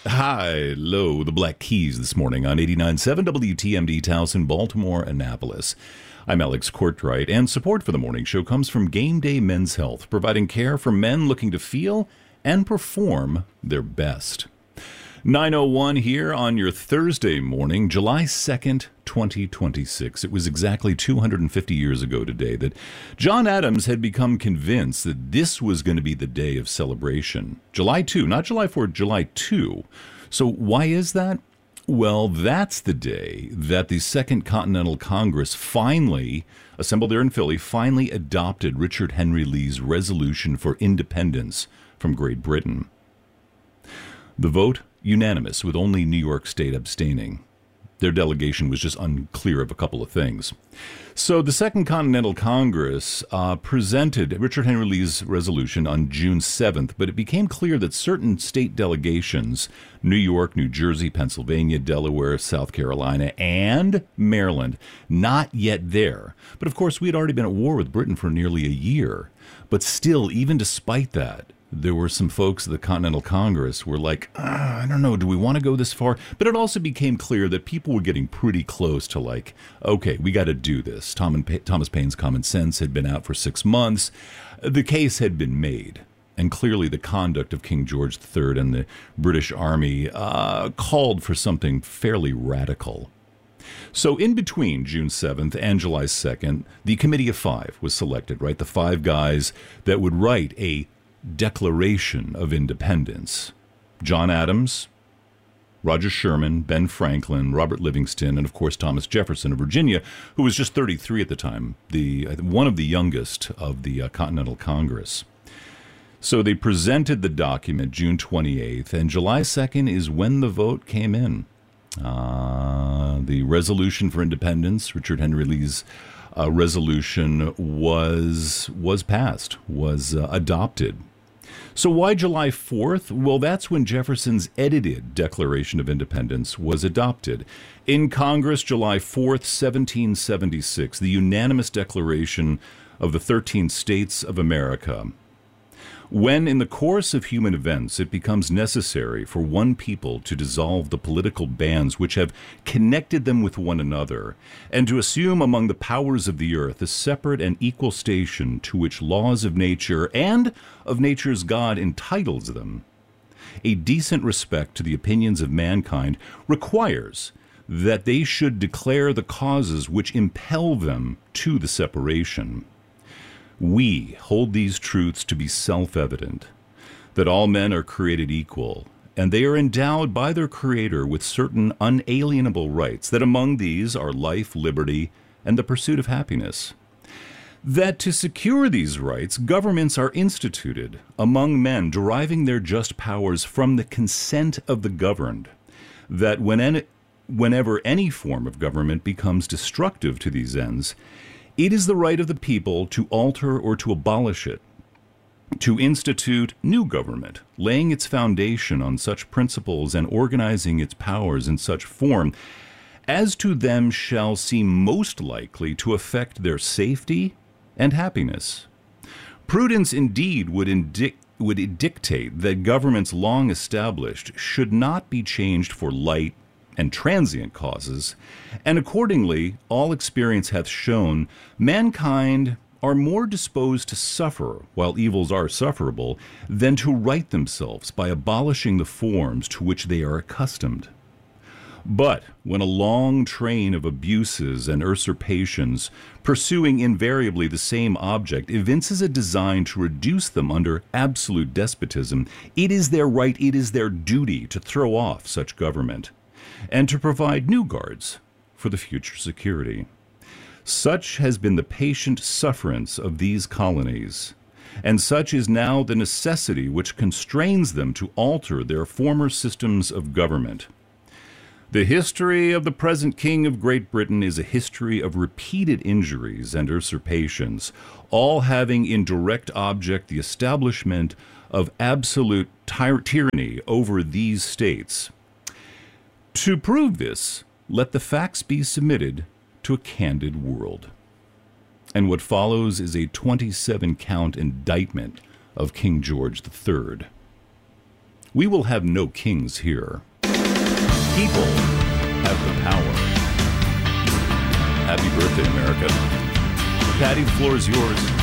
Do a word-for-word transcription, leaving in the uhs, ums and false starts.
Hi, low, the Black Keys this morning on eighty-nine point seven W T M D Towson, Baltimore, Annapolis. I'm Alex Courtwright, and support for the morning show comes from Game Day Men's Health, providing care for men looking to feel and perform their best. nine oh one here on your Thursday morning, July second, twenty twenty-six. It was exactly two hundred fifty years ago today that John Adams had become convinced that this was going to be the day of celebration. July second, not July fourth, July second. So why is that? Well, that's the day that the Second Continental Congress finally, assembled there in Philly, finally adopted Richard Henry Lee's resolution for independence from Great Britain. The vote, unanimous, with only New York State abstaining. Their delegation was just unclear of a couple of things. So the Second Continental Congress uh, presented Richard Henry Lee's resolution on June seventh, but it became clear that certain state delegations, New York, New Jersey, Pennsylvania, Delaware, South Carolina, and Maryland, not yet there. But of course, we had already been at war with Britain for nearly a year. But still, even despite that, there were some folks at the Continental Congress were like, ah, I don't know, do we want to go this far? But it also became clear that people were getting pretty close to like, okay, we got to do this. Tom and pa- Thomas Paine's Common Sense had been out for six months. The case had been made. And clearly the conduct of King George the Third and the British Army uh, called for something fairly radical. So in between June seventh and July second, the Committee of Five was selected, right? The five guys that would write a Declaration of Independence. John Adams, Roger Sherman, Ben Franklin, Robert Livingston, and of course Thomas Jefferson of Virginia, who was just thirty-three at the time, the one of the youngest of the uh, Continental Congress. So they presented the document June twenty-eighth, and July second is when the vote came in. Uh, the Resolution for Independence, Richard Henry Lee's uh, resolution, was was passed, was uh, adopted. So why July fourth? Well, that's when Jefferson's edited Declaration of Independence was adopted. In Congress, July fourth, seventeen seventy-six, the unanimous declaration of the thirteen states of America. When, in the course of human events, it becomes necessary for one people to dissolve the political bands which have connected them with one another, and to assume among the powers of the earth a separate and equal station to which laws of nature and of nature's God entitles them, a decent respect to the opinions of mankind requires that they should declare the causes which impel them to the separation. We hold these truths to be self-evident, that all men are created equal, and they are endowed by their Creator with certain unalienable rights, that among these are life, liberty, and the pursuit of happiness. That to secure these rights, governments are instituted among men, deriving their just powers from the consent of the governed, that when any, whenever any form of government becomes destructive to these ends, it is the right of the people to alter or to abolish it, to institute new government, laying its foundation on such principles and organizing its powers in such form as to them shall seem most likely to affect their safety and happiness. Prudence indeed would indic- would dictate that governments long established should not be changed for light and transient causes, and accordingly, all experience hath shown, mankind are more disposed to suffer, while evils are sufferable, than to right themselves by abolishing the forms to which they are accustomed. But when a long train of abuses and usurpations, pursuing invariably the same object, evinces a design to reduce them under absolute despotism, it is their right, it is their duty to throw off such government, and to provide new guards for the future security. Such has been the patient sufferance of these colonies, and such is now the necessity which constrains them to alter their former systems of government. The history of the present King of Great Britain is a history of repeated injuries and usurpations, all having in direct object the establishment of absolute ty- tyranny over these states. To prove this, let the facts be submitted to a candid world. And what follows is a twenty-seven count indictment of King George the Third. We will have no kings here. People have the power. Happy birthday, America. Patty, the floor is yours.